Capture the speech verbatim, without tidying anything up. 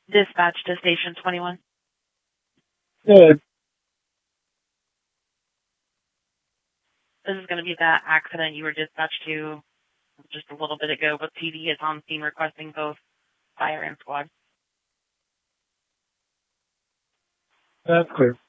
Dispatch to Station twenty-one. Good. This is going to be that accident you were dispatched to just a little bit ago, but P D is on scene requesting both fire and squad. That's clear.